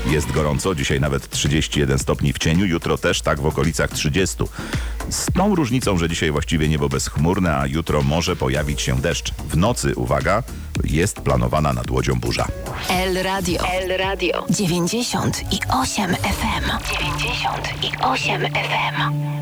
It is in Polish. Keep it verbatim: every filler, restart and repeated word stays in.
Jest gorąco, dzisiaj nawet trzydzieści jeden stopni w cieniu, jutro też tak w okolicach trzydziestu. Z tą różnicą, że dzisiaj właściwie niebo bezchmurne, a jutro może pojawić się deszcz. W nocy, uwaga, jest planowana nad Łodzią burza. El Radio. El Radio. dziewięćdziesiąt i osiem F M. dziewięćdziesiąt i osiem F M.